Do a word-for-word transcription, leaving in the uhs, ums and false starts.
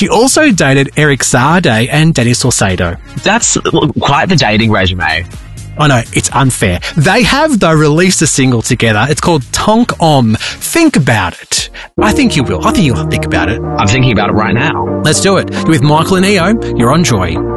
She also dated Eric Sade and Danny Saucedo. That's quite the dating resume. I know, it's unfair. They have, though, released a single together. It's called Tonk Om. Think about it. I think you will. I think you'll think about it. I'm thinking about it right now. Let's do it. You're with Michael and E O. You're on Joy.